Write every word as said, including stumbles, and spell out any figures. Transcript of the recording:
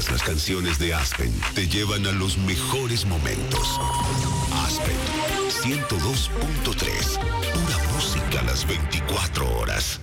Todas las canciones de Aspen te llevan a los mejores momentos. Aspen ciento dos punto tres. Pura música a las veinticuatro horas.